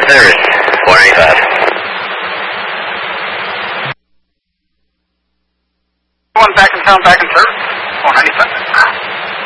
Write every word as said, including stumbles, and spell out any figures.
Service, four ninety-five. One back in town, back in service, four ninety-five.